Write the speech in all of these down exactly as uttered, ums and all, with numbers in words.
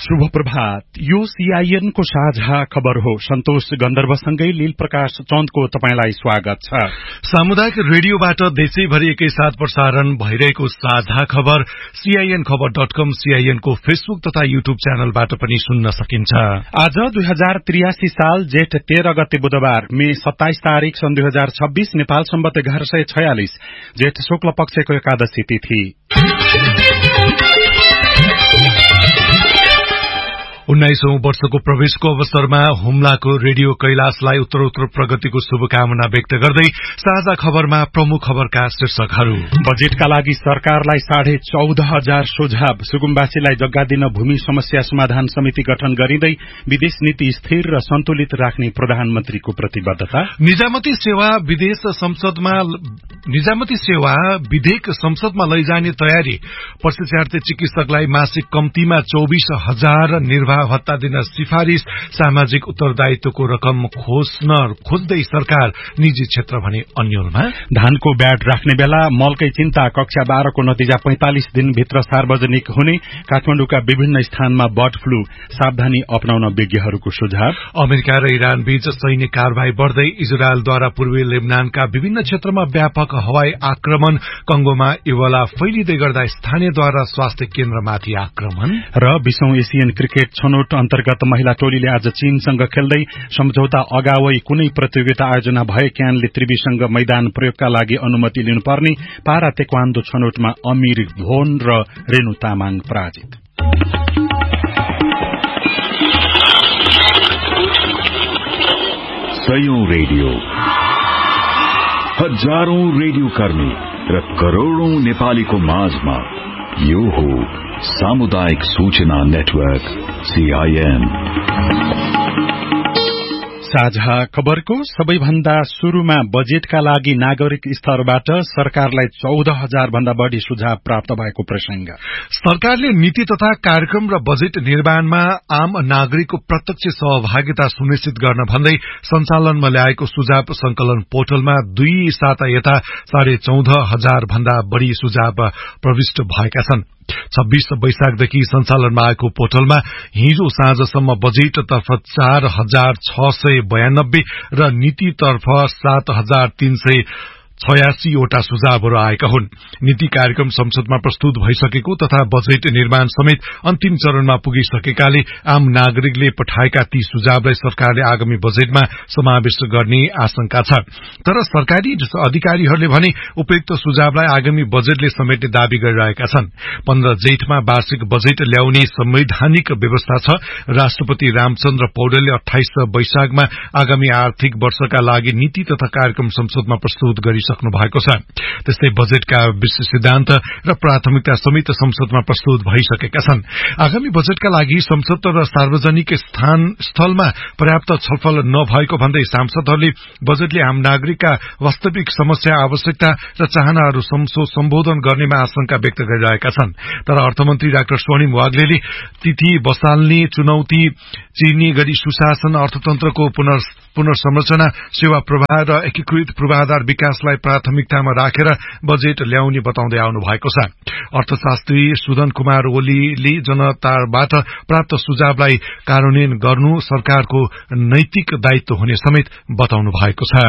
शुभ प्रभात। यो सीआईएन को साझा खबर हो। सन्तोष गन्धर्वसँगै लील प्रकाश चन्दको तपाईंलाई स्वागत छ। सामुदायिक रेडियोबाट देशैभरि एकैसाथ प्रसारण भइरहेको साझा खबर सीआईएन खबर डट कम, सीआईएन को फेसबुक तथा यूट्यूब च्यानलबाट पनि सुन्न सकिन्छ। आज दुई हजार त्रियासी साल जेठ तेह्र गते बुधबार मे सत्ताइस तारीक सन् दुई हजार छब्बीस नेपाल सम्वत एघार सय छयालिस जेठ शुक्ल पक्षको एकादशी तिथि। उन्नाइसौं वर्षको प्रवेशको अवसरमा हुम्लाको रेडियो कैलाशलाई उत्तरोत्तर प्रगतिको शुभकामना व्यक्त गर्दै साझा खबरमा प्रमुख खबरका शीर्षकहरू। बजेटका लागि सरकारलाई साढे चौध हजार सुझाव। सुगुम्बासीलाई जग्गा दिन भूमि समस्या समाधान समिति गठन गरिँदै विदेश नीति स्थिर र सन्तुलित राख्ने प्रधानमन्त्रीको प्रतिबद्धता। निजामती सेवा विदेश संसदमा निजामती सेवा विधेयक संसदमा लैजाने तयारी। प्रशिक्षार्थी चिकित्सकलाई मासिक कम्तीमा चौबिस हजार निर्वाह भत्ता दिन सिफारिश। सामाजिक उत्तरदायित्वको रकम खोज्न खोज्दै सरकार, निजी क्षेत्र भने अन्यलमा। धानको ब्याड राख्ने बेला मलकै चिन्ता। कक्षा बाह्रको नतिजा पैंतालिस दिनभित्र सार्वजनिक हुने। काठमाडौँका विभिन्न स्थानमा बर्ड फ्लू, सावधानी अपनाउन विज्ञहरूको सुझाव। अमेरिका र इरान बीच सैन्य कारवाही बढ़दै। इजरायलद्वारा पूर्वी लेबनानका विभिन्न क्षेत्रमा व्यापक हवाई आक्रमण। कंगोमा इबोला फैलिँदै गर्दा स्थानीयद्वारा स्वास्थ्य केन्द्रमाथि आक्रमण। र बीसौं एसियन क्रिकेट छनौट अन्तर्गत महिला टोलीले आज चीनसँग खेल्दै सम्झौता अगावै कुनै प्रतियोगिता आयोजना भए क्यानले त्रिविसँग मैदान प्रयोगका लागि अनुमति लिनुपर्ने। पारा तेक्वान्दो छनौटमा अमीर भोन र रेणु तामाङ पराजित। सयौं रेडियो, हजारौं रेडियो कर्मी र करोड़ौं नेपालीको माझमा यो हो सामुदायिक सूचना नेटवर्क सीआईएन। साझा खबरको सबैभन्दा शुरूमा बजेटका लागि नागरिक स्तरबाट सरकारलाई चौध हजार भन्दा बढ़ी सुझाव प्राप्त भएको प्रसंग। सरकारले नीति तथा कार्यक्रम र बजेट निर्माणमा आम नागरिकको प्रत्यक्ष सहभागिता सुनिश्चित गर्न भन्दै सञ्चालनमा ल्याएको सुझाव संकलन पोर्टलमा दुई साता यता साढे चौध हजार भन्दा बढ़ी सुझाव प्रविष्ट भएका छन्। छब्बीस वैशाखदेखि सञ्चालनमा आएको पोर्टलमा हिजो साँझसम्म बजेटतर्फ चार हजार छ सय बयानब्बे र नीतितर्फ सात हजार तीन सय छयासी वटा सुझावहरू आएका हुन्। नीति कार्यक्रम संसदमा प्रस्तुत भइसकेको तथा बजेट निर्माण समेत अन्तिम चरणमा पुगिसकेकाले आम नागरिकले पठाएका ती सुझावलाई सरकारले आगामी बजेटमा समावेश गर्ने आशंका छ। तर सरकारी अधिकारीहरूले भने उपयुक्त सुझावलाई आगामी बजेटले समेट्ने दावी गरिरहेका छन्। पन्ध्र जेठमा वार्षिक बजेट ल्याउने संवैधानिक व्यवस्था छ। राष्ट्रपति रामचन्द्र पौडेलले अठाइस वैशाखमा आगामी आर्थिक वर्षका लागि नीति तथा कार्यक्रम संसदमा प्रस्तुत गरि सक्नु भएको छ। त्यस्तै बजेटका विषय सिद्धान्त र प्राथमिकता समेत संसदमा प्रस्तुत भइसकेका छन्। आगामी बजेटका लागि संसद र सार्वजनिक स्थान स्थलमा पर्याप्त छलफल नभएको भन्दै सांसदहरूले बजेटले आम नागरिकका वास्तविक समस्या, आवश्यकता र चाहनाहरू सम्बोधन गर्नेमा आशंका व्यक्त गरिरहेका छन्। तर अर्थमन्त्री डाक्टर स्वर्णिम वाग्लेले तिथि बसाल्ने, चुनौती चिर्ने गरी सुशासन, अर्थतन्त्रको पुनर्संरचना, सेवा प्रवाह र एकीकृत पूर्वाधार विकासलाई प्राथमिकतामा राखेर बजेट ल्याउने बताउँदै आउनु भएको छ। अर्थशास्त्री सुदन कुमार ओलीले जनताबाट प्राप्त सुझावलाई कार्यान्वयन गर्नु सरकारको नैतिक दायित्व हुने समेत बताउनु भएको छ।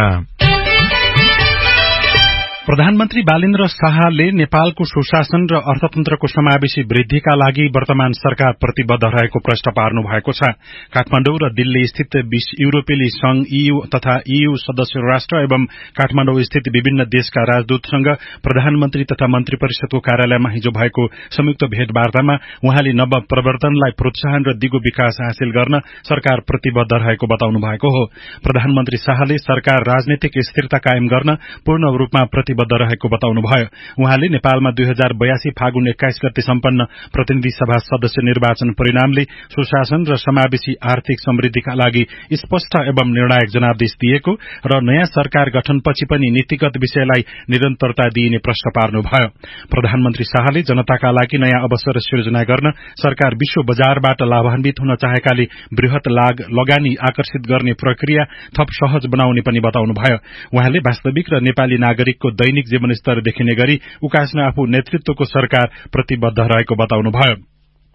प्रधानमन्त्री बालेन्द्र शाहले नेपालको सुशासन र अर्थतन्त्रको समावेशी वृद्धिका लागि वर्तमान सरकार प्रतिबद्ध रहेको प्रश्न पार्नु भएको छ। काठमाडौँ र दिल्ली स्थित युरोपेली संघ ईयू तथा ईयू सदस्य राष्ट्र एवं काठमाडौँ स्थित विभिन्न देशका राजदूतसँग प्रधानमन्त्री तथा मन्त्री परिषदको कार्यालयमा हिजो भएको संयुक्त भेटवार्तामा उहाँले नव प्रवर्तनलाई प्रोत्साहन र दिगो विकास हासिल गर्न सरकार प्रतिबद्ध रहेको बताउनु भएको हो। प्रधानमन्त्री शाहले सरकार राजनीतिक स्थिरता कायम गर्न पूर्ण रूपमा प्रति बद्ध रहेको बताउनुभयो। उहाँले नेपालमा दुई हजार बयासी फागुन एक्काइस गते सम्पन्न प्रतिनिधि सभा सदस्य निर्वाचन परिणामले सुशासन र समावेशी आर्थिक समृद्धिका लागि स्पष्ट एवं निर्णायक जनादेश दिएको र नयाँ सरकार गठनपछि पनि नीतिगत विषयलाई निरन्तरता दिइने प्रश्न पार्नुभयो। प्रधानमन्त्री शाहले जनताका लागि नयाँ अवसर सृजना गर्न सरकार विश्व बजारबाट लाभान्वित हुन चाहेकाले वृहत लगानी आकर्षित गर्ने प्रक्रिया थप सहज बनाउने पनि बताउनुभयो। उहाँले वास्तविक र नेपाली नागरिकको दैनिक जीवनस्तर देखिने गरी उकास्न आफू नेतृत्वको सरकार प्रतिबद्ध रहेको बताउनुभयो।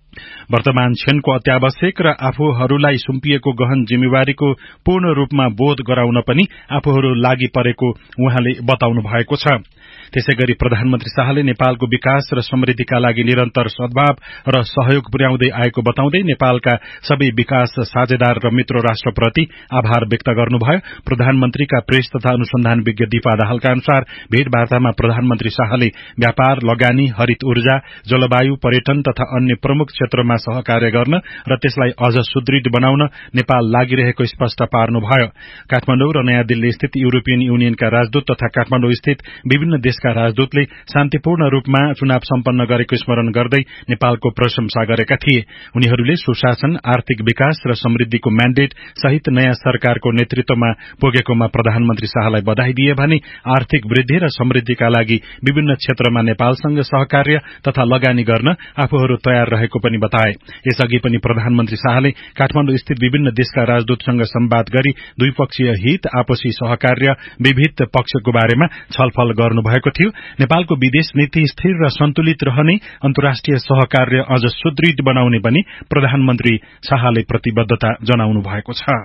वर्तमान क्षणको अत्यावश्यक र आफूहरूलाई सुम्पिएको गहन जिम्मेवारीको पूर्ण रूपमा बोध गराउन पनि आफूहरू लागि परेको उहाँले बताउनु भएको छ। त्यसैगरी प्रधानमन्त्री शाहले नेपालको विकास र समृद्धिका लागि निरन्तर सद्भाव र सहयोग पुर्याउँदै आएको बताउँदै नेपालका सबै विकास साझेदार र मित्र राष्ट्रप्रति आभार व्यक्त गर्नुभयो। प्रधानमन्त्रीका प्रेस तथा अनुसन्धान विज्ञ दीपा दाहालका अनुसार भेटवार्तामा प्रधानमन्त्री शाहले व्यापार, लगानी, हरित ऊर्जा, जलवायु, पर्यटन तथा अन्य प्रमुख क्षेत्रमा सहकार्य गर्न र त्यसलाई अझ सुदृढ़ बनाउन नेपाल लागिरहेको स्पष्ट पार्नुभयो। काठमाडौँ र नयाँ दिल्ली स्थित युरोपियन युनियनका राजदूत तथा काठमाडौँ स्थित विभिन्न देशका राजदूतले शान्तिपूर्ण रूपमा चुनाव सम्पन्न गरेको स्मरण गर्दै नेपालको प्रशंसा गरेका थिए। उनीहरूले सुशासन, आर्थिक विकास र समृद्धिको म्यान्डेट सहित नयाँ सरकारको नेतृत्वमा पुगेकोमा प्रधानमन्त्री शाहलाई बधाई दिए भने आर्थिक वृद्धि र समृद्धिका लागि विभिन्न क्षेत्रमा नेपालसँग सहकार्य तथा लगानी गर्न आफूहरू तयार रहेको पनि बताए। यसअघि पनि प्रधानमन्त्री शाहले काठमाडौँ स्थित विभिन्न देशका राजदूतसँग संवाद गरी द्विपक्षीय हित, आपसी सहकार्य, विविध पक्षको बारेमा छलफल गर्नुभएको थियो। नेपालको विदेश नीति स्थिर र सन्तुलित रहने, अन्तर्राष्ट्रिय सहकार्य अझ सुदृढ़ बनाउने पनि प्रधानमन्त्री शाहले प्रतिबद्धता जनाउनु भएको छ।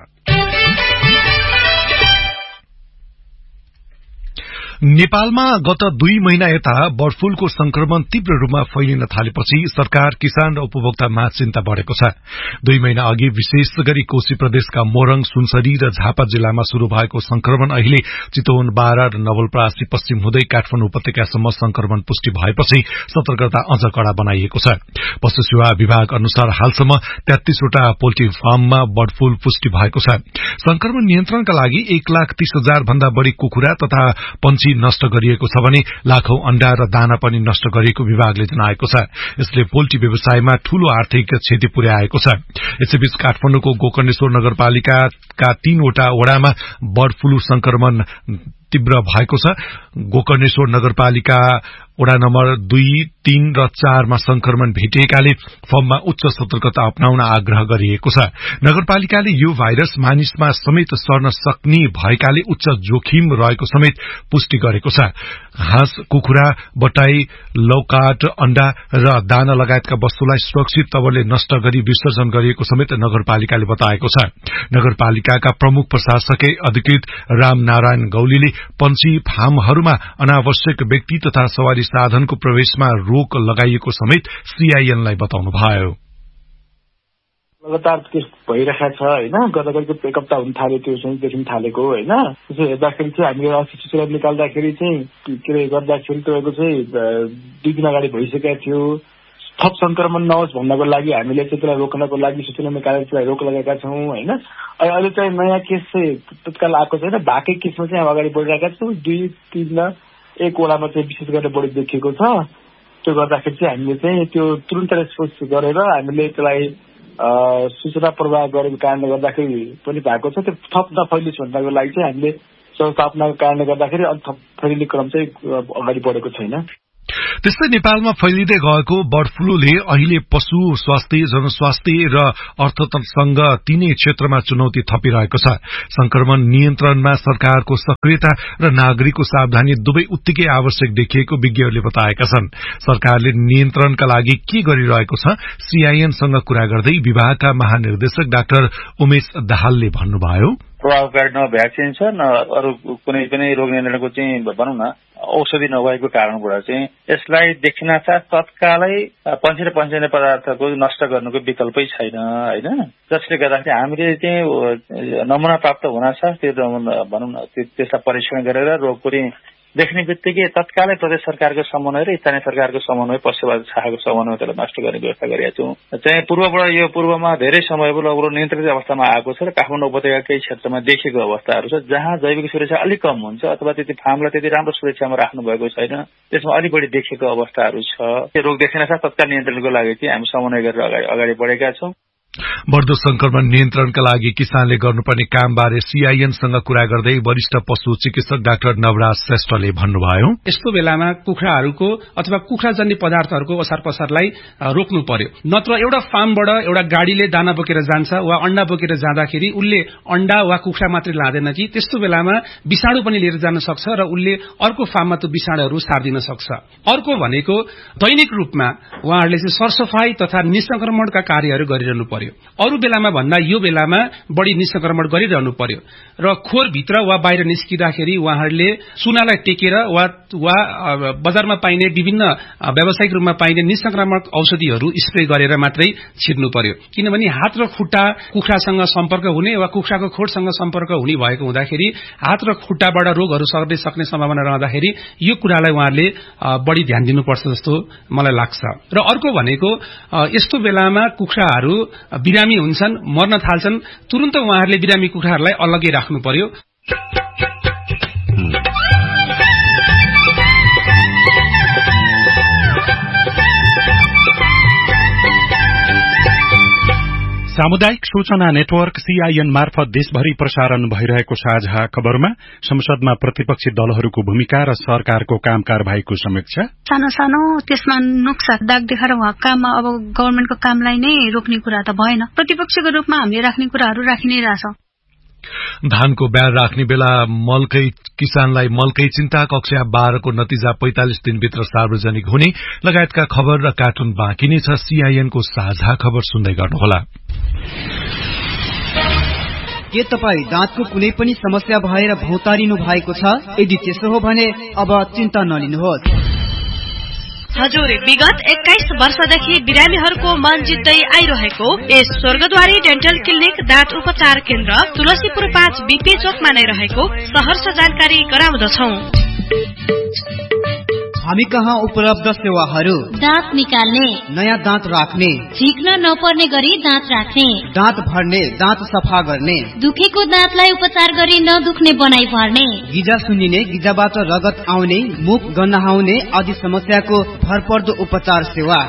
नेपालमा गत दुई महिना यता बर्ड फ्लूको संक्रमण तीव्र रूपमा फैलिन थालेपछि सरकार, किसान र उपभोक्तामा चिन्ता बढ़ेको छ। दुई महिना अघि विशेष गरी कोशी प्रदेशका मोरङ, सुनसरी र झापा जिल्लामा शुरू भएको संक्रमण अहिले चितवन, बारा र नवलपरासी पश्चिम हुँदै काठमाडौँ उपत्यकासम्म संक्रमण पुष्टि भएपछि सतर्कता अझ कड़ा बनाइएको छ। पशु सेवा विभाग अनुसार हालसम्म तेत्तीसवटा पोल्ट्री फार्ममा बर्ड फ्लू पुष्टि भएको छ। संक्रमण नियन्त्रणका लागि एक लाख तीस हजार भन्दा बढ़ी कुखुरा तथा पंक्षी नष्ट गरिएको छ भने लाखौं अण्डा र दाना पनि नष्ट गरिएको विभागले जनाएको छ। यसले पोल्ट्री व्यवसायमा ठूलो आर्थिक क्षति पुर्याएको छ। यसैबीच काठमाडौँको गोकर्णेश्वर नगरपालिकाका तीनवटा वडामा बर्ड फ्लू संक्रमण तीव्र भएको छ। गोकर्णेश्वर नगरपालिका वडा नम्बर दुई, तीन र चारमा संक्रमण भेटिएकाले फर्ममा उच्च सतर्कता अपनाउन आग्रह गरिएको छ। नगरपालिकाले यो भाइरस मानिसमा समेत सर्न सक्ने भएकाले उच्च जोखिम रहेको समेत पुष्टि गरेको छ। हाँस, कुखुरा, बटाई, लौकाट, अण्डा र दाना लगायतका वस्तुलाई सुरक्षित तवरले नष्ट गरी विसर्जन गरिएको समेत नगरपालिकाले बताएको छ। नगरपालिकाका प्रमुख प्रशासकीय अधिकृत राम नारायण गौलीले पंक्षी फार्महरूमा अनावश्यक व्यक्ति तथा सवारी साधनको प्रवेशमा रोक लगाइएको समेत सीआईएनलाई बताउनुभयो। लगातार केस भइरहेको छ होइन, गत करिब एक हप्ता हुन थाल्यो त्यो चाहिँ देखिन थालेको होइन। त्यसो हेर्दाखेरि चाहिँ हामीले अस्ति सूचना निकाल्दाखेरि चाहिँ के अरे गर्दाखेरि तपाईँको चाहिँ दुई दिन अगाडि भइसकेको थियो। थप संक्रमण नहोस् भन्नको लागि हामीले चाहिँ त्यसलाई रोक्नको लागि सूचना निकालेर त्यसलाई रोक लगाएका छौँ होइन। अहिले चाहिँ नयाँ केस चाहिँ तत्काल आएको छैन, बाँकी केसमा चाहिँ अब अगाडि बढिरहेका छौँ। दुई तीन एक वडामा चाहिँ विशेष गरेर बढी देखिएको छ। त्यो गर्दाखेरि चाहिँ हामीले चाहिँ त्यो तुरन्त रेस्पोन्स गरेर हामीले त्यसलाई सूचना प्रवाह गरेको कारणले गर्दाखेरि पनि भएको छ। त्यो थप नफैलियोस् भन्नको लागि चाहिँ हामीले व्यवस्थापनको कारणले गर्दाखेरि अलिक थप फैलिने क्रम चाहिँ अगाडि बढेको छैन। त्यस्तै नेपालमा फैलिँदै गएको बर्ड फ्लूले अहिले पशु स्वास्थ्य, जनस्वास्थ्य र अर्थतन्त्रसँग तीनै क्षेत्रमा चुनौती थपिरहेको छ। संक्रमण नियन्त्रणमा सरकारको सक्रियता र नागरिकको सावधानी दुवै उत्तिकै आवश्यक देखिएको विज्ञहरूले बताएका छन्। सरकारले नियन्त्रणका लागि के गरिरहेको छ, सीआईएनसँग कुरा गर्दै विभागका महानिर्देशक डाक्टर उमेश दाहालले भन्नुभयो। प्रभावकारी न भ्याक्सिन छ न अरू कुनै पनि रोग नियन्त्रणको चाहिँ भनौँ न औषधि नभएको कारणबाट चाहिँ यसलाई देखिनासाथ तत्कालै पंक्षी र पञ्चजन्य पदार्थको नष्ट गर्नुको विकल्पै छैन होइन। जसले गर्दाखेरि हामीले चाहिँ नमुना प्राप्त हुनासाथ त्यो भनौँ न त्यसलाई परीक्षण गरेर रोग पनि देख्ने बित्तिकै तत्कालै प्रदेश सरकारको समन्वय र स्थानीय सरकारको समन्वय, पशुपालन शाखाको समन्वय त्यसलाई नष्ट गर्ने व्यवस्था गरेका छौँ। चाहिँ पूर्वबाट यो पूर्वमा धेरै समय लगभग नियन्त्रित अवस्थामा आएको छ र काठमाडौँ उपत्यकाकै क्षेत्रमा देखिएको अवस्थाहरू छ जहाँ जैविक सुरक्षा अलिक कम हुन्छ अथवा त्यति फार्मलाई त्यति राम्रो सुरक्षामा राख्नु भएको छैन, त्यसमा अलिक बढी देखिएको अवस्थाहरू छ। त्यो रोग देखिनासाथ तत्काल नियन्त्रणको लागि चाहिँ हामी समन्वय गरेर अगाडि अगाडि बढेका छौँ। बढ़दो संक्रमण नियन्त्रणका लागि किसानले गर्नुपर्ने कामबारे सीआईएनसँग कुरा गर्दै वरिष्ठ पशु चिकित्सक डाक्टर नवराज श्रेष्ठले भन्नुभयो, यस्तो बेलामा कुखुराहरूको अथवा कुखुराजन्य पदार्थहरूको ओसार पसारलाई रोक्नु पर्यो। नत्र एउटा फार्मबाट एउटा गाडीले दाना बोकेर जान्छ वा अण्डा बोकेर जाँदाखेरि उसले अण्डा वा कुखुरा मात्रै लाँदैन कि त्यस्तो बेलामा विषाणु पनि लिएर जान सक्छ र उसले अर्को फार्ममा त्यो विषाणुहरू सार्दिन सक्छ। अर्को भनेको दैनिक रूपमा उहाँहरूले चाहिँ सरसफाई तथा निसंक्रमणका कार्यहरू गरिरहनु पर्यो। अरू बेलामा भन्दा यो बेलामा बढी निसंक्रमण गरिरहनु पर्यो र खोरभित्र वा बाहिर निस्किँदाखेरि उहाँहरूले चुनालाई टेकेर वा वा बजारमा पाइने विभिन्न व्यावसायिक रूपमा पाइने निसंक्रामक औषधिहरू स्प्रे गरेर मात्रै छिर्नु पर्यो। किनभने हात र खुट्टा कुखुरासँग सम्पर्क हुने वा कुखुराको खोरसँग सम्पर्क हुने भएको हुँदाखेरि हात र खुट्टाबाट रोगहरू सर्ने सक्ने सम्भावना रहँदाखेरि यो कुरालाई उहाँहरूले बढी ध्यान दिनुपर्छ जस्तो मलाई लाग्छ। र अर्को भनेको यस्तो बेलामा कुखुराहरू बिरामी हुन्छन्, मर्न थाल्छन्, तुरुन्त उहाँहरूले बिरामी कुखुराहरूलाई अलग्गै राख्नु पर्यो। सामुदायिक सूचना नेटवर्क सीआईएन मार्फत देशभरि प्रसारण भइरहेको साझा खबरमा संसदमा प्रतिपक्षी दलहरूको भूमिका र सरकारको काम कारबाहीको समीक्षा, सानो सानो त्यसमा नुक्सा दाग देखाएर उहाँ काममा अब गभर्नमेन्टको कामलाई नै रोक्ने कुरा त भएन। प्रतिपक्षको रूपमा हामीले राख्ने कुराहरू राखि नै रहेछौं। धानको ब्याड राख्ने बेला मलकै किसानलाई मलकै चिन्ता, कक्षा बाह्रको नतिजा पैंतालिस दिनभित्र सार्वजनिक हुने लगायतका खबर र कार्टुन बाँकी नै छ। सीआईएनको साझा खबर सुन्दै गर्नुहोला। के तपाई दाँतको कुनै पनि समस्या भएर भौतारिनु भएको छ? यदि त्यसो हो भने अब चिन्ता नलिनुहोस्। हजुर, विगत एक्काइस वर्षदेखि बिरामीहरूको मन जित्दै आइरहेको यस स्वर्गद्वारी डेन्टल क्लिनिक दाँत उपचार केन्द्र तुलसीपुर पाँच बीपी चोकमा नै रहेको सहर्ष जानकारी गराउँदछौ। हामी कहाँ उपलब्ध सेवाहरू: दाँत निकाल्ने, नयाँ दाँत राख्ने, झिक्न नपर्ने गरी दाँत राख्ने, दाँत भर्ने, दाँत सफा गर्ने, दुखेको दाँतलाई उपचार गरी नदुख्ने बनाइ भर्ने, गिजा सुन्निने, गिजाबाट रगत आउने, मुख गन्हाउने आदि समस्याको भरपर्दो उपचार सेवा।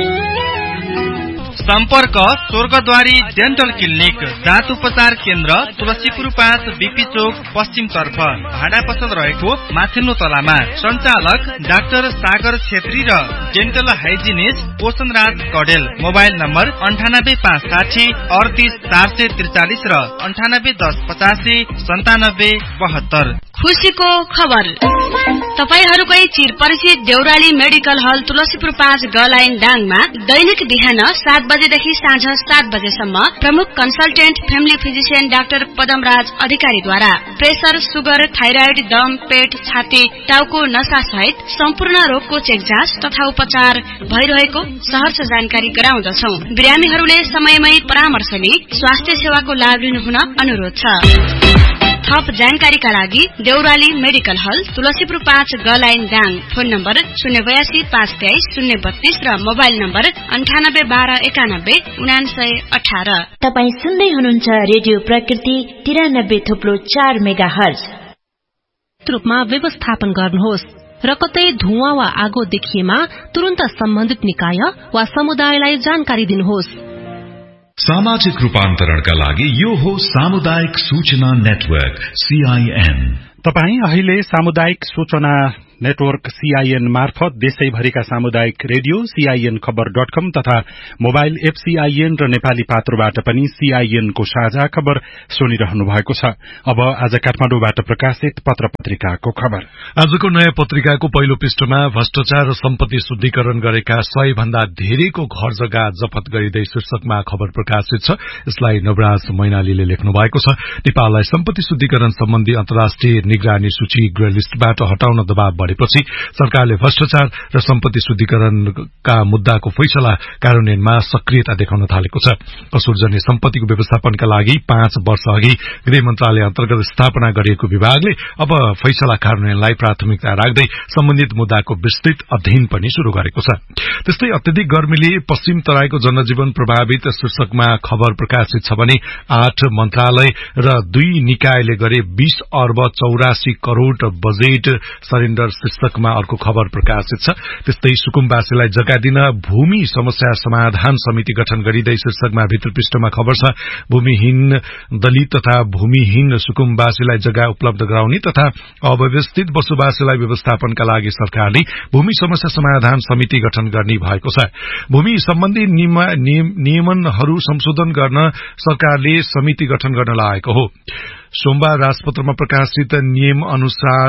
सम्पर्क स्वर्गद्वारी डेन्टल क्लिनिक दाँत उपचार केन्द्र तुलसीपुर पाँच बीपी चोक पश्चिम तर्फ भाडा पसल रहेको माथिल्लो तलामा। सञ्चालक डाक्टर सागर छेत्री र डेन्टल हाइजिनिस्ट पोषण राज कडेल। मोबाइल नम्बर अन्ठानब्बे पाँच साठी अडतिस चार सय त्रिचालिस र अन्ठानब्बे दस पचासी सन्तानब्बे बहत्तर। खुसीको खबर, तपाईहरूकै चिर परिचित देउराली मेडिकल हल तुलसीपुर पाँच ग लाइन डाङमा दैनिक बिहान सात बजेदेखि साँझ सात बजेसम्म प्रमुख consultant family physician doctor Padamraj अधिकारीद्वारा प्रेसर, सुगर, थाइराइड, दम, पेट, छाती, टाउको नसा सहित सम्पूर्ण रोगको चेक जाँच तथा उपचार भइरहेको सहर्ष जानकारी गराउँदछौ। बिरामीहरूले समयमै परामर्श लिई स्वास्थ्य सेवाको लाभ लिनुहुन अनुरोध छ। थप जानकारीका लागि देउराली मेडिकल हल तुलसीपुर पाँच ग लाइन दाङ। फोन नम्बर शून्य बयासी पाँच तेइस शून्य बत्तीस र मोबाइल नम्बर अन्ठानब्बे बाह्र एकानब्बे उनासय अठार। तपाई सुन्दै हुनुहुन्छ रेडियो प्रकृति तिरानब्बे थुप्लो चार मेगा हर्ज। रूपमा व्यवस्थापन गर्नुहोस् र कतै धुवा वा आगो देखिएमा तुरन्त सम्बन्धित निकाय वा समुदायलाई जानकारी दिनुहोस्। सामाजिक रूपान्तरणका लागि यो हो सामुदायिक सूचना नेटवर्क सीआईएन। तपाई अहिले सामुदायिक सूचना नेटवर्क सीआईएन मार्फत देशैभरिका सामुदायिक रेडियो सीआईएन खबर डट कम तथा मोबाइल एप सीआईएन र नेपाली पात्रोबाट पनि सीआईएन को साझा खबर सुनिरहनु भएको छ। अब आज काठमाडौँबाट प्रकाशित पत्र पत्रिकाको खबर। आजको नयाँ पत्रिकाको पहिलो पृष्ठमा भ्रष्टाचार र सम्पत्ति शुद्धिकरण गरेका सय भन्दा धेरैको घर जग्गा जफत गरिँदै शीर्षकमा खबर प्रकाशित छ। यसलाई नवराज मैनालीले लेख्नु भएको छ। नेपाललाई सम्पत्ति शुद्धिकरण सम्बन्धी अन्तर्राष्ट्रिय निगरानी सूची ग्रे लिस्टबाट हटाउन दबाव बढ़ेपछि सरकारले भ्रष्टाचार र सम्पत्ति शुद्धिकरणका मुद्दाको फैसला कार्यान्वयनमा सक्रियता देखाउन थालेको छ। कसुरजन्य सम्पत्तिको व्यवस्थापनका लागि पाँच वर्ष अघि गृह मन्त्रालय अन्तर्गत स्थापना गरिएको विभागले अब फैसला कार्यान्वयनलाई प्राथमिकता राख्दै सम्बन्धित मुद्दाको विस्तृत अध्ययन पनि शुरू गरेको छ। त्यस्तै अत्यधिक गर्मीले पश्चिम तराईको जनजीवन प्रभावित शीर्षकमा खबर प्रकाशित छ भने आठ मन्त्रालय र दुई निकायले गरे बीस अर्ब चौरासी करोड़ बजेट सरेण्डर शीर्षकमा अर्को खबर प्रकाशित छ। त्यस्तै सुकुम्बासीलाई जग्गा दिन भूमि समस्या समाधान समिति गठन गरिँदै शीर्षकमा भित्र पृष्ठमा खबर छ। भूमिहीन दलित तथा भूमिहीन सुकुम्बासीलाई जग्गा उपलब्ध गराउने तथा अव्यवस्थित बसोबासीलाई व्यवस्थापनका लागि सरकारले भूमि समस्या समाधान समिति गठन गर्ने भएको छ। भूमि सम्बन्धी नियमनहरू संशोधन गर्न सरकारले समिति गठन गर्न लागेको हो। सोमबार राजपत्रमा प्रकाशित नियम अनुसार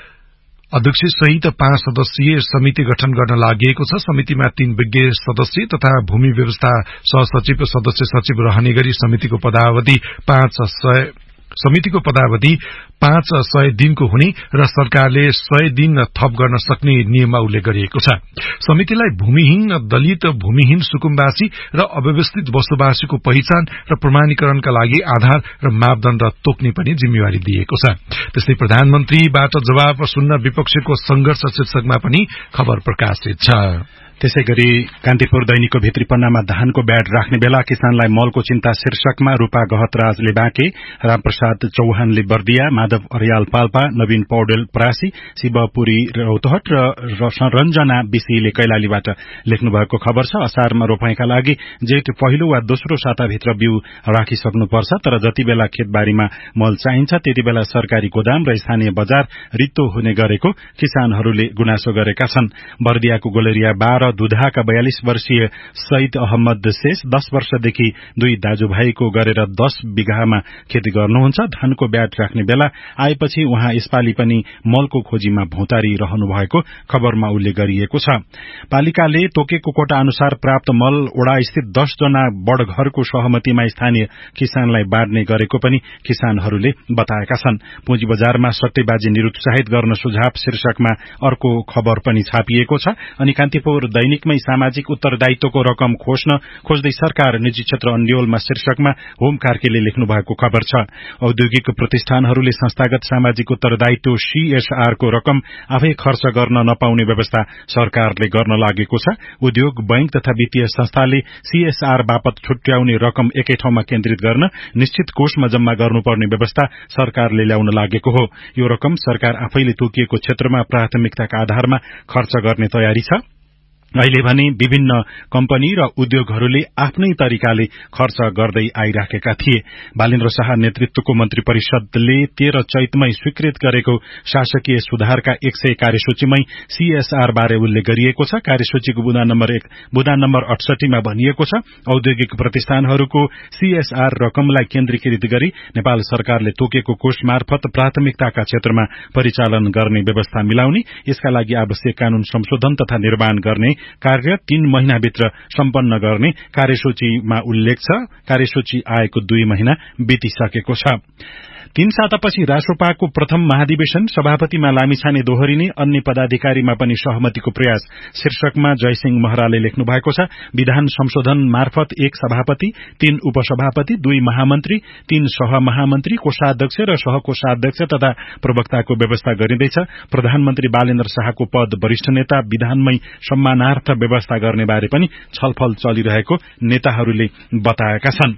अध्यक्ष सहित पाँच सदस्यीय समिति गठन गर्न लागि छ। समितिमा तीन विज्ञ सदस्य तथा भूमि व्यवस्था सहसचिव सदस्य सचिव रहने गरी समितिको पदावधि पाँच सय समितिको पदावधि पाँच सय दिनको हुने र सरकारले सय दिन थप गर्न सक्ने नियममा उल्लेख गरिएको छ। समितिलाई भूमिहीन दलित भूमिहीन सुकुम्बासी र अव्यवस्थित बसोबासीको पहिचान र प्रमाणीकरणका लागि आधार र मापदण्ड तोक्ने पनि जिम्मेवारी दिएको छ। त्यस्तै प्रधानमन्त्रीबाट जवाब सुन्न विपक्षको संघर्ष शीर्षकमा पनि खबर प्रकाशित छ। त्यसैगरी कान्तिपुर दैनिकको भित्री पन्नामा धानको ब्याड राख्ने बेला किसानलाई मलको चिन्ता शीर्षकमा रूपा गहतराजले बाँके, रामप्रसाद चौहानले बर्दिया, माधव अर्याल पाल्पा, नवीन पौडेल परासी, शिवपुरी रौतहट र रञ्जना विषीले कैलालीबाट लेख्नु भएको खबर छ। असारमा रोपाईका लागि जेठ पहिलो वा दोस्रो साताभित्र बिउ राखिसक्नुपर्छ, तर जति बेला खेतबारीमा मल चाहिन्छ त्यति बेला सरकारी गोदाम र स्थानीय बजार रित्तो हुने गरेको किसानहरूले गुनासो गरेका छन्। बर्दियाको गोलेरिया बाह्र दुधाका बयालिस वर्षीय सईद अहमद शेष दस वर्षदेखि दुई दाजुभाइको गरेर दस बिघामा खेती गर्नुहुन्छ। धानको ब्याट राख्ने बेला आएपछि उहाँ यसपालि पनि मलको खोजीमा भौतारी रहनु भएको खबरमा उल्लेख गरिएको छ। पालिकाले तोकेको कोटा अनुसार प्राप्त मल ओडा स्थित दस जना बडघरको सहमतिमा स्थानीय किसानलाई बाँड्ने गरेको पनि किसानहरूले बताएका छन्। पुँजी बजारमा सट्टेबाजी निरुत्साहित गर्न सुझाव शीर्षकमा अर्को खबर पनि छापिएको छ। अनि कान्तिपुर दैनिकमै सामाजिक उत्तरदायित्वको रकम खोज्न खोज्दै सरकार निजी क्षेत्र अन्यलमा शीर्षकमा होम कार्कीले लेख्नु भएको खबर छ। औद्योगिक प्रतिष्ठानहरूले संस्थागत सामाजिक उत्तरदायित्व सीएसआर को रकम आफै खर्च गर्न नपाउने व्यवस्था सरकारले गर्न लागेको छ। उद्योग बैंक तथा वित्तीय संस्थाले सीएसआर बापत छुट्याउने रकम एकै ठाउँमा केन्द्रित गर्न निश्चित कोषमा जम्मा गर्नुपर्ने व्यवस्था सरकारले ल्याउन लागेको हो। यो रकम सरकार आफैले तोकिएको क्षेत्रमा प्राथमिकताका आधारमा खर्च गर्ने तयारी छ। अहिले भने विभिन्न कम्पनी र उद्योगहरूले आफ्नै तरिकाले खर्च गर्दै आइराखेका थिए। बालेन्द्र शाह नेतृत्वको मन्त्री परिषदले तेह्र चैतमै स्वीकृत गरेको शासकीय सुधारका एक सय कार्यसूचीमै सीएसआर बारे उल्लेख गरिएको छ। कार्यसूचीको बुँदा नम्बर एक बुँदा नम्बर अठसठीमा भनिएको छ, औद्योगिक प्रतिष्ठानहरूको सीएसआर रकमलाई केन्द्रीकृत गरी नेपाल सरकारले तोकेको कोष मार्फत प्राथमिकताका क्षेत्रमा परिचालन गर्ने व्यवस्था मिलाउने, यसका लागि आवश्यक कानून संशोधन तथा निर्माण गर्ने कार्य तीन महिनाभित्र सम्पन्न गर्ने कार्यसूचीमा उल्लेख छ। कार्यसूची आएको दुई महिना बितिसकेको छ। तीन सातापछि रासोपाको प्रथम महाधिवेशन सभापतिमा लामिछाने दोहोरिने, अन्य पदाधिकारीमा पनि सहमतिको प्रयास शीर्षकमा जयसिंह महराले लेख्नु भएको छ। विधान संशोधन मार्फत एक सभापति, तीन उपसभापति, दुई महामन्त्री, तीन सहमहामन्त्री, कोषाध्यक्ष र सहकोषाध्यक्ष तथा प्रवक्ताको व्यवस्था गरिँदैछ। प्रधानमन्त्री बालेन्द्र शाहको पद वरिष्ठ नेता विधानमै सम्मानार्थ व्यवस्था गर्ने बारे पनि छलफल चलिरहेको नेताहरूले बताएका छन्।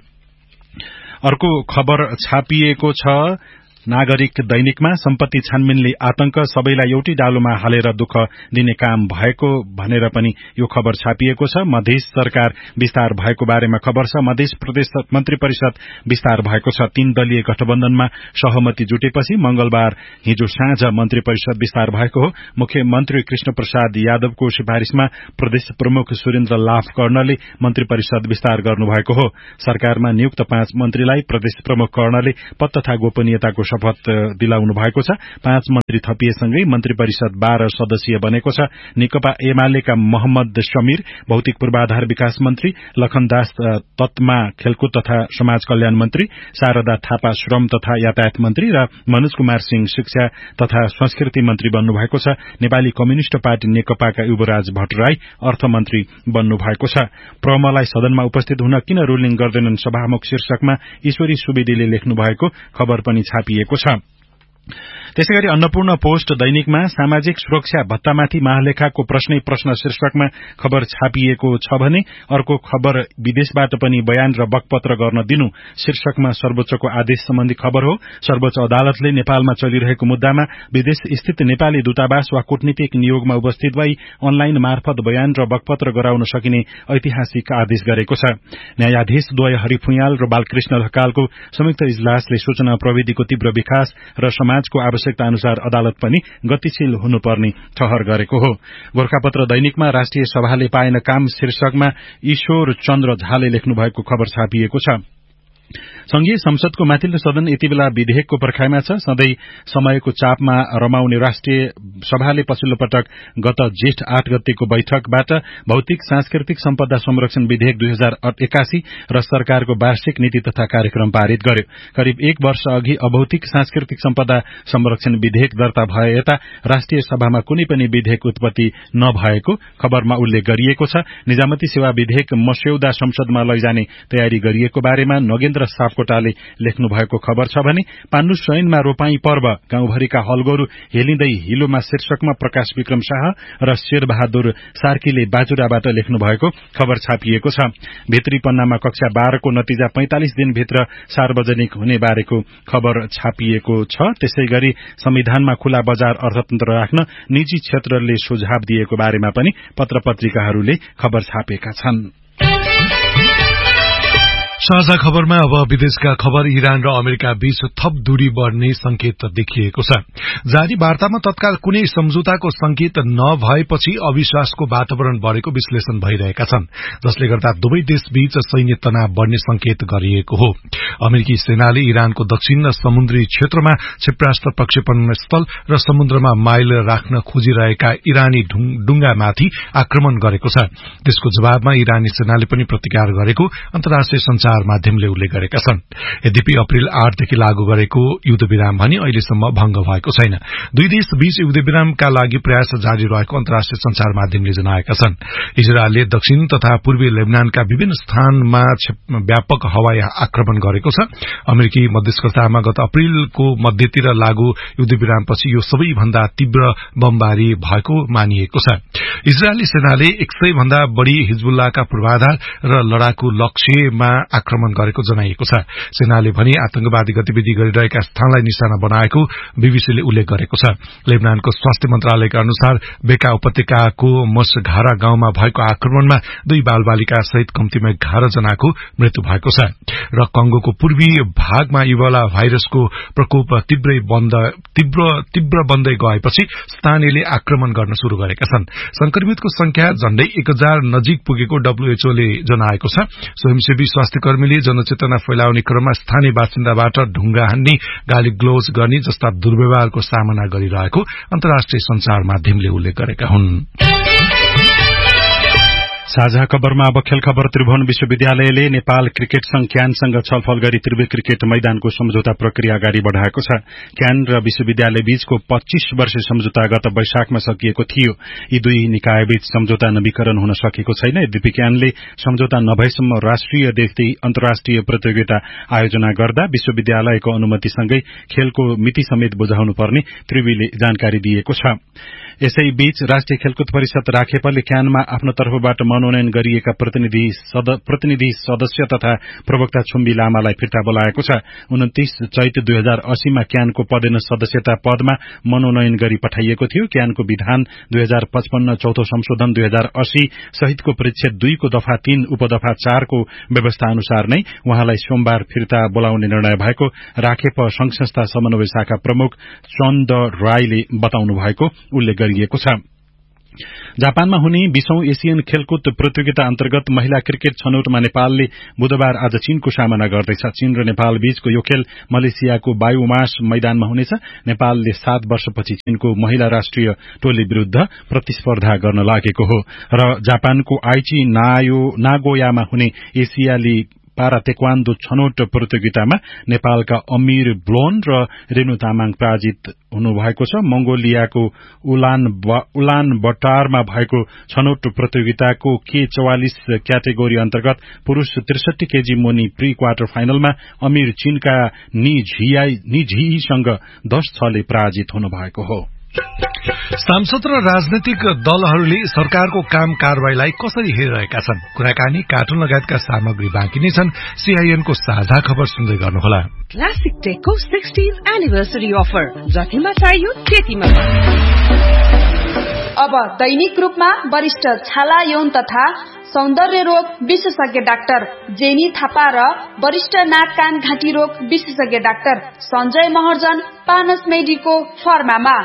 अर्को खबर छापिएको छ नागरिक दैनिकमा। सम्पत्ति छानबिनले आतंक, सबैलाई एउटै डालोमा हालेर दुःख दिने काम भएको भनेर पनि यो खबर छापिएको छ। मधेस सरकार विस्तार भएको बारेमा खबर छ। मधेस प्रदेश मन्त्री परिषद विस्तार भएको छ। तीन दलीय गठबन्धनमा सहमति जुटेपछि मंगलबार हिजो साँझ मन्त्री परिषद विस्तार भएको हो। मुख्यमन्त्री कृष्ण प्रसाद यादवको सिफारिशमा प्रदेश प्रमुख सुरेन्द्र लाभ कर्णले मन्त्री परिषद विस्तार गर्नुभएको हो। सरकारमा नियुक्त पाँच मन्त्रीलाई प्रदेश प्रमुख कर्णले पद तथा गोपनीयताको शपथ दिलाउनु भएको छ। पाँच मन्त्री थपिएसँगै मन्त्री परिषद बाह्र सदस्यीय बनेको छ। नेकपा एमालेका मोहम्मद शमीर भौतिक पूर्वाधार विकास मन्त्री, लखनदास तत्मा खेलकुद तथा समाज कल्याण मन्त्री, शारदा थापा श्रम तथा यातायात मन्त्री र मनोज कुमार सिंह शिक्षा तथा संस्कृति मन्त्री बन्नुभएको छ। नेपाली कम्युनिष्ट पार्टी नेकपाका युवराज भट्टराई अर्थमन्त्री बन्नुभएको छ। प्रमलाई सदनमा उपस्थित हुन किन रुलिङ गर्दैनन् सभामुख शीर्षकमा ईश्वरी सुवेदीले लेख्नु भएको खबर पनि छापिएको छ। त्यसैगरी अन्नपूर्ण पोस्ट दैनिकमा सामाजिक सुरक्षा भत्तामाथि महालेखाको प्रश्नै प्रश्न शीर्षकमा खबर छापिएको छ भने अर्को खबर विदेशबाट पनि बयान र बकपत्र गर्न दिनु शीर्षकमा सर्वोच्चको आदेश सम्बन्धी खबर हो। सर्वोच्च अदालतले नेपालमा चलिरहेको मुद्दामा विदेश स्थित नेपाली दूतावास वा कूटनीतिक नियोगमा उपस्थित भई अनलाइन मार्फत बयान र बकपत्र गराउन सकिने ऐतिहासिक आदेश गरेको छ। न्यायाधीश द्वय हरि फुयाल र बालकृष्ण ढकालको संयुक्त इजलासले सूचना प्रविधिको तीव्र विकास र समाजको आवश्यकता अनुसार अदालत पनि गतिशील हुनुपर्ने ठहर गरेको हो। गोरखापत्र दैनिकमा राष्ट्रिय सभाले पाएन काम शीर्षकमा ईश्वर चन्द्र झाले लेख्नु भएको खबर छापिएको छ। संघीय संसदको माथिल्लो सदन यति बेला विधेयकको पर्खाइमा छ। सधैँ समयको चापमा रमाउने राष्ट्रिय सभाले पछिल्लो पटक गत जेठ आठ गतेको बैठकबाट भौतिक सांस्कृतिक सम्पदा संरक्षण विधेयक दुई हजार एकासी र सरकारको वार्षिक नीति तथा कार्यक्रम पारित गर्यो। करिब एक वर्ष अघि अभौतिक सांस्कृतिक सम्पदा संरक्षण विधेयक दर्ता भए यता राष्ट्रिय सभामा कुनै पनि विधेयक उत्पत्ति नभएको खबरमा उल्लेख गरिएको छ। निजामती सेवा विधेयक मस्यौदा संसदमा लैजाने तयारी गरिएको बारेमा नगेन्द्र सापकोटाले लेख्नु भएको खबर छ भने पाण्डु शयनमा रोपाई पर्व गाउँभरिका हलगोरु हेलिँदै हिलोमा शीर्षकमा प्रकाश विक्रम शाह र शेरबहादुर सार्कीले बाजुराबाट लेख्नु भएको खबर छापिएको छ। भित्री पन्नामा कक्षा बाह्रको नतिजा पैंतालिस दिनभित्र सार्वजनिक हुने बारेको खबर छापिएको छ। त्यसै गरी संविधानमा खुला बजार अर्थतन्त्र राख्न निजी क्षेत्रले सुझाव दिएको बारेमा पनि पत्र पत्रिकाहरूले खबर छापेका छन्। साझा खबरमा अब विदेशका खबर। इरान र अमेरिका बीच थप दूरी बढ़ने संकेत देखिएको छ। जारी वार्तामा तत्काल कुनै सम्झौताको संकेत नभएपछि अविश्वासको वातावरण बढ़ेको विश्लेषण भइरहेका छन्, जसले गर्दा दुवै देशबीच सैन्य तनाव बढ़ने संकेत गरिएको हो। अमेरिकी सेनाले इरानको दक्षिण समुद्री क्षेत्रमा क्षेपणास्त्र प्रक्षेपण स्थल र समुद्रमा माइल राख्न खोजिरहेका इरानी डुंगामाथि आक्रमण गरेको छ। त्यसको जवाबमा इरानी सेनाले पनि प्रतिकार गरेको अन्तर्राष्ट्रिय संचार माध्यमले उल्लेख गरेका छन्। यद्यपि अप्रेल आठदेखि लागू गरेको युद्धविराम भने अहिलेसम्म भंग भएको छैन। दुई देश बीच युद्धविरामका लागि प्रयास जारी रहेको अन्तर्राष्ट्रिय संचार माध्यमले जनाएका छन्। इजरायलले दक्षिण तथा पूर्वी लेबनानका विभिन्न स्थानमा व्यापक हवाई आक्रमण गरेको छ। अमेरिकी मध्यस्थतामा गत अप्रेलको मध्यतिर लागू युद्धविरामपछि यो सबैभन्दा तीव्र बमबारी भएको मानिएको छ। इजरायली सेनाले एक सय भन्दा बढ़ी हिजबुल्लाहका पूर्वाधार र लड़ाकू लक्ष्यमा आक्रमण गरेको जनाइएको छ। सेनाले भने आतंकवादी गतिविधि गरिरहेका स्थानलाई निशाना बनाएको बीबीसीले उल्लेख गरेको छ। लेबनानको स्वास्थ्य मन्त्रालयका अनुसार बेका उपत्यकाको मसघारा गाउँमा भएको आक्रमणमा दुई बालबालिका सहित कम्तीमा एघार जनाको मृत्यु भएको छ र कंगोको पूर्वी भागमा इबोला भाइरसको प्रकोप तीव्रै बन्द तीव्र तीव्र बन्दै गएपछि स्थानीयले आक्रमण गर्न शुरू गरेका छन्। संक्रमितको संख्या झण्डै एक हजार नजिक पुगेको डब्ल्यूएचओले जनाएको छ। स्वयंसेवी स्वास्थ्य कर्मीले जनचेतना फैलाउने क्रममा स्थानीय बासिन्दाबाट ढुंगा हान्ने, गाली ग्लोज गर्ने जस्ता दुर्व्यवहारको सामना गरिरहेको अन्तर्राष्ट्रिय संचार माध्यमले उल्लेख गरेका हुन्। साझा खबरमा अब खेल खबर। त्रिभुवन विश्वविद्यालयले नेपाल क्रिकेट संघ क्यानसँग छलफल गरी त्रिभुवन क्रिकेट मैदानको सम्झौता प्रक्रिया अगाडि बढ़ाएको छ। क्यान र विश्वविद्यालय बीचको पच्चीस वर्ष सम्झौता गत वैशाखमा सकिएको थियो। यी दुई निकायबीच सम्झौता नवीकरण हुन सकेको छैन। यद्यपि क्यानले सम्झौता नभएसम्म राष्ट्रियदेखि अन्तर्राष्ट्रिय प्रतियोगिता आयोजना गर्दा विश्वविद्यालयको अनुमतिसँगै खेलको मिति समेत बुझाउनु पर्ने त्रिभुवनले जानकारी दिएको छ। यसैबीच राष्ट्रिय खेलकुद परिषद राखेपले क्यानमा आफ्नो तर्फबाट मनोनयन गरिएका प्रतिनिधि सद, प्रतिनिधि सदस्य तथा प्रवक्ता छुम्बी लामालाई फिर्ता बोलाएको छ। उन्तीस चैत दुई हजार अस्सीमा क्यानको पदेन सदस्यता पदमा मनोनयन गरी पठाइएको थियो। क्यानको विधान दुई हजार पचपन्न चौथो संशोधन दुई हजार अस्सी सहितको परिच्छेद दुईको दफा तीन उपदफा चारको व्यवस्था अनुसार नै उहाँलाई सोमबार फिर्ता बोलाउने निर्णय भएको राखेप संघ संस्था समन्वय शाखा प्रमुख चन्द राईले बताउनु भएको उल्लेख गरिएको छ। जापानमा हुने बीसौं एशियन खेलकुद प्रतियोगिता अन्तर्गत महिला क्रिकेट छनौटमा नेपालले बुधबार आज चीनको सामना गर्दैछ। चीन र नेपाल बीचको यो खेल मलेसियाको बायोमास मैदानमा हुनेछ। नेपालले सात वर्षपछि चीनको महिला राष्ट्रिय टोली विरूद्ध प्रतिस्पर्धा गर्न लागेको हो र जापानको आइची नायो नागोयामा हुने एसियाली पारा तेक्वान्दो छनौट प्रतियोगितामा नेपालका अमीर ब्लोन र रेणु तामाङ पराजित हुनुभएको छ। मंगोलियाको उलान उलान बटारमा भएको छनौट प्रतियोगिताको के चौवालिस क्याटेगोरी अन्तर्गत पुरूष त्रिसठी केजी मुनि प्री क्वार्टर फाइनलमा अमीर चीनका नी झीसँग दस छले पराजित हुनुभएको हो। सांसद र राजनैतिक दलहरूले सरकारको काम कारवाहीलाई कसरी हेरिरहेका छन्? कुराकानी, कार्टुन लगायतका सामग्री बाँकी नै छन्। सीआईएनको साझा खबर सुन्दै गर्नुहोला। क्लासिक टेकको सिक्सटीन्थ एनिभर्सरी अफर, जतिमा चाहियो त्यतिमा। अब दैनिक रूपमा वरिष्ठ छाला यौन तथा सौन्दर्य रोग विशेषज्ञ डाक्टर जेनी थापा र वरिष्ठ नाक कान घाँटी रोग विशेषज्ञ doctor Sanjay Maharjan पानस मेडीको फर्मामा।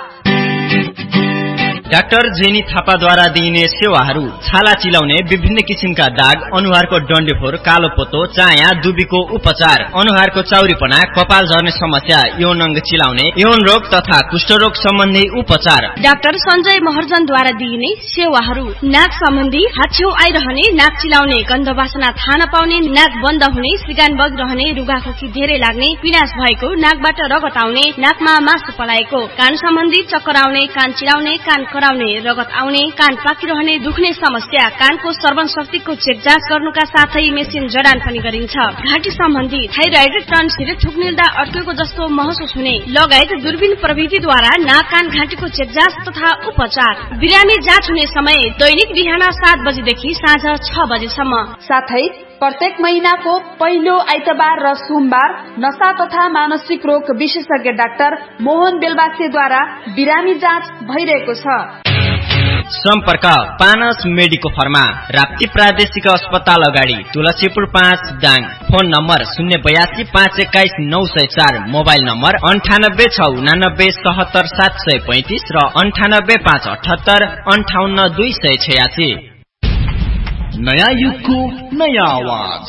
Doctor jenny थापाद्वारा दिइने सेवाहरू छाला चिलाउने, विभिन्न किसिमका दाग, अनुहारको डन्डेफोर, कालो पोतो, चाया, दुबीको उपचार, अनुहारको चाउरीपना, कपाल झर्ने समस्या, यौन अङ्ग चिलाउने, यौन रोग तथा कुष्ठरोग सम्बन्धी उपचार। डाक्टर सञ्जय महर्जनद्वारा दिइने सेवाहरू नाक सम्बन्धी, हाछेउ आइरहने, नाक चिलाउने, गन्ध वासना थाहा नपाउने, नाक बन्द हुने, सिगान बगिरहने, रुगाखोकी धेरै लाग्ने, पिनास भएको, नाकबाट रगत आउने, नाकमा मासु पलाएको, कान सम्बन्धी चक्कर आउने, कान चिलाउने, कान कराउने, रगत आउने, कान पाकिरहने, दुख्ने समस्या, कानको श्रवण शक्तिको चेक जाँच गर्नुका साथै मेसिन जडान पनि गरिन्छ। घाँटी सम्बन्धी थाइरोइड, टन्सिल, थुक्निल्दा अड्केको जस्तो महसुस हुने लगायत दूरबीन प्रविधिद्वारा नाक कान घाँटीको चेक जाँच तथा उपचार। बिरामी जाँच हुने समय दैनिक बिहान सात बजेदेखि साँझ छ बजेसम्म। साथै प्रत्येक महिनाको पहिलो आइतबार र सोमबार नशा तथा मानसिक रोग विशेषज्ञ डाक्टर मोहन बेलबासेद्वारा बिरामी जाँच भइरहेको छ। सम्पर्क पानस मेडिको फर्मा, राप्ती प्रादेशिक अस्पताल अगाडि, तुलसीपुर पाँच दाङ। फोन नम्बर शून्य बयासी पाँच एक्काइस नौ सय चार, मोबाइल नम्बर अन्ठानब्बे छ उनानब्बे सहत्तर सात सय पैंतिस र अन्ठानब्बे पाँच अठहत्तर अन्ठाउन्न दुई सय छयासी। नयाँ युगको नयाँ आवाज,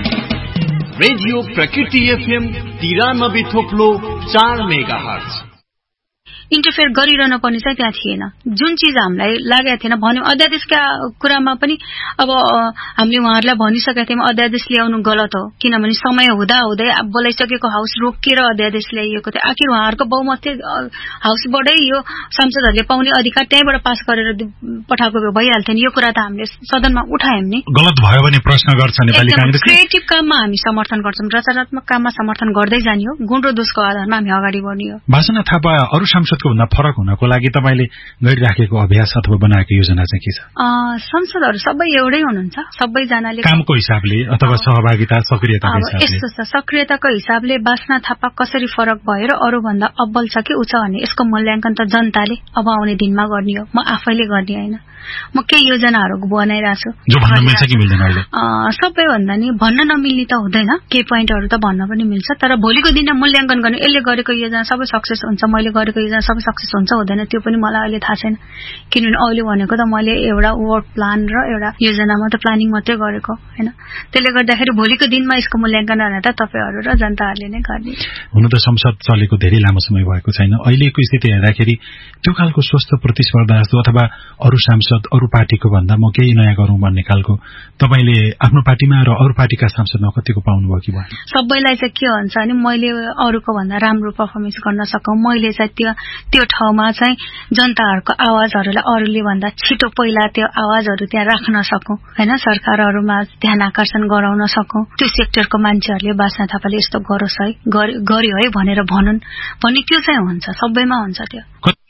रेडियो प्रकृति एफएम तिरानब्बे थोप्लो चार मेगा हर्ज। इन्टरफेयर गरिरहन पर्ने चाहिँ त्यहाँ थिएन। जुन चिज हामीलाई लागेको थिएन भन्यो, अध्यादेशका कुरामा पनि अब हामीले उहाँहरूलाई भनिसकेका थियौँ अध्यादेश ल्याउनु गलत हो, किनभने समय हुँदा हुँदै बोलाइसकेको हाउस रोकेर अध्यादेश ल्याइएको थियो। आखिर उहाँहरूको बहुमत हाउसबाटै यो सांसदहरूले पाउने अधिकार त्यहीँबाट पास गरेर पठाएको भइहाल्थ्यो नि। यो कुरा त हामीले सदनमा उठायौँ नि। गलत भयो भने प्रश्न गर्छ नेपाली कांग्रेस। क्रिएटिभ काममा हामी समर्थन गर्छौँ, रचनात्मक काममा समर्थन गर्दै जाने हो, गुण र दोषको आधारमा हामी अगाडि बढ्ने हो। भाषा थापा, अरू सांसद भन्दा फरक हुनको लागि तपाईले गरिराखेको अभ्यास अथवा बनाएको योजना चाहिँ के छ? संसदहरू सबै एउटै हुनुहुन्छ, सबैजनाले कामको हिसाबले अथवा सहभागिता सक्रियताको हिसाबले। यस्तो छ, सक्रियताको हिसाबले बास्ना थापा कसरी फरक भयो र अरू भन्दा अब्बल छ कि उच्च भन्ने यसको मूल्याङ्कन त जनताले अब आउने दिनमा गर्ने हो, म आफैले गर्ने होइन। म केही योजनाहरू बनाइरहेको छु जो भन्न मिल्छ कि मिल्दैन अहिले? सबैभन्दा नि भन्न नमिल्ने त हुँदैन, केही पोइन्टहरू त भन्न पनि मिल्छ, तर भोलिको दिनमा मूल्याङ्कन गर्ने यसले गरेको योजना सबै सक्सेस हुन्छ, मैले गरेको योजना सबै सक्सेस हुन्छ हुँदैन त्यो पनि मलाई अहिले थाहा छैन। किनभने अहिले भनेको त मैले एउटा वर्क प्लान र एउटा योजना मात्रै, प्लानिङ मात्रै गरेको होइन। त्यसले गर्दाखेरि भोलिको दिनमा यसको मूल्याङ्कन गर्न त तपाईँहरू र जनताहरूले नै गर्ने। हुन त संसद चलेको धेरै लामो समय भएको छैन, अहिलेको स्थिति हेर्दाखेरि त्यो खालको स्वस्थ प्रतिस्पर्धा जस्तो अथवा अरू सांसद अरू पार्टीको भन्दा म केही नयाँ गरौँ भन्ने खालको तपाईँले आफ्नो पार्टीमा र अरू पार्टीका सांसदमा कतिको पाउनुभयो कि भएन? सबैलाई चाहिँ के हुन्छ भने मैले अरूको भन्दा राम्रो पर्फर्मेन्स गर्न सकौँ, मैले चाहिँ त्यो त्यो ठाउँमा चाहिँ जनताहरूको आवाजहरूलाई अरूले भन्दा छिटो पहिला त्यो आवाजहरू त्यहाँ राख्न सकौँ होइन, सरकारहरूमा ध्यान आकर्षण गराउन सकौँ। त्यो सेक्टरको मान्छेहरूले बास्ना थापाले यस्तो गरोस् है, गर्यो है भनेर भनुन् भन्ने त्यो चाहिँ हुन्छ, सबैमा हुन्छ त्यो।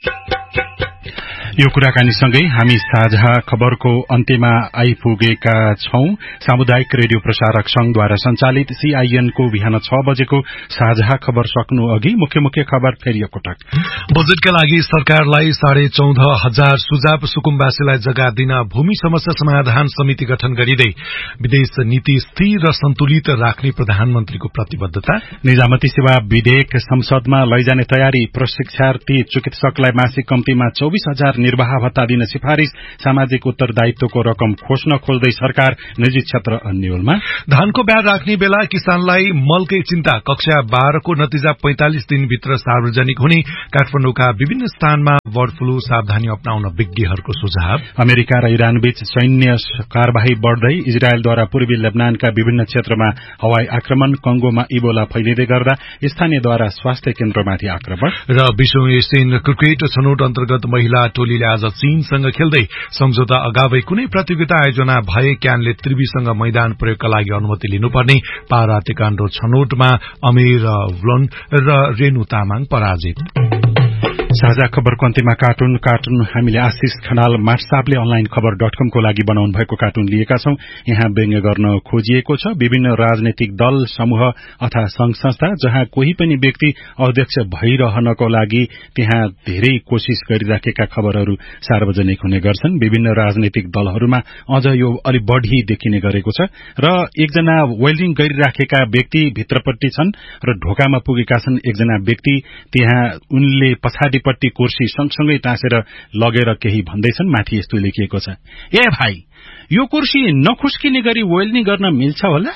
यो कुराकानीसँगै हामी साझा खबरको अन्त्यमा आइपुगेका छौं। सामुदायिक रेडियो प्रसारक संघद्वारा सञ्चालित सीआईएनको बिहान छ बजेको साझा खबर सक्नु अघि मुख्य मुख्य खबर फेरि एकपटक। बजेटका लागि सरकारलाई साढे चौध हजार सुझाव, सुकुम्बासीलाई जग्गा दिन भूमि समस्या समाधान समिति गठन गरिँदै विदेश नीति स्थिर र सन्तुलित राख्ने प्रधानमन्त्रीको प्रतिबद्धता। निजामती सेवा विधेयक संसदमा लैजाने तयारी, प्रशिक्षार्थी चिकित्सकलाई मासिक कम्तीमा चौबिस हजार निर्वाह भत्ता दिन सिफारिश, सामाजिक उत्तरदायित्वको रकम खोज्न खोज्दै सरकार, निजी क्षेत्र अन्यलमा। धानको ब्याज राख्ने बेला किसानलाई मलकै चिन्ता, कक्षा बाह्रको नतिजा पैंतालिस दिनभित्र सार्वजनिक हुने। काठमाडौँका विभिन्न स्थानमा बर्ड फ्लू सावधानी अपनाउन विज्ञहरूको सुझाव। अमेरिका र इरान बीच सैन्य कार्यवाही बढ़दै, इजरायलद्वारा पूर्वी लेबनानका विभिन्न क्षेत्रमा हवाई आक्रमण, कंगोमा इबोला फैलिँदै गर्दा स्थानीयद्वारा स्वास्थ्य केन्द्रमाथि आक्रमण। र विश्व एसियन क्रिकेट छनौट अन्तर्गत महिला टोलीले आज चीनसँग खेल्दै सम्झौता अगावै कुनै प्रतियोगिता आयोजना भए क्यानले त्रिवीसँग मैदान प्रयोगका लागि अनुमति लिनुपर्ने। पारा तेकान्डो छनौटमा अमीर व्लन र रेणु तामाङ पराजित। साझा खबरको अन्त्यमा कार्टुन कार्टुन हामीले आशिष खनाल मार्सापले अनलाइन खबर डट कम को लागि बनाउनु भएको कार्टुन लिएका छौं। यहाँ व्यङ्ग्य गर्न खोजिएको छ विभिन्न राजनैतिक दल, समूह अथवा संघ संस्था जहाँ कोही पनि व्यक्ति अध्यक्ष भइरहनको लागि त्यहाँ धेरै कोशिश गरिराखेका खबरहरू सार्वजनिक हुने गर्छन्। विभिन्न राजनैतिक दलहरूमा अझ यो अलि बढ़ी देखिने गरेको छ र एकजना वेल्डिङ गरिराखेका व्यक्ति भित्रपट्टि छन् र ढोकामा पुगेका छन् एकजना व्यक्ति। त्यहाँ उनले पछाडि पट्टी कुर्सी सँगसँगै टाँसेर लगेर केही भन्दैछन्। माथि यस्तो लेखिएको छ, ए भाइ यो कुर्सी नखुस्किने गरी वेल्डिङ गर्न मिल्छ होला।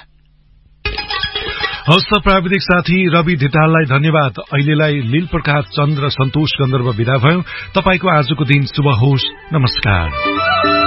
हस्त प्राविधिक साथी रवि धिताललाई धन्यवाद। अहिलेलाई लील प्रकाश चन्द्र सन्तोष गन्धर्व विदा भयो। तपाईको आजको दिन शुभ होस्। नमस्कार।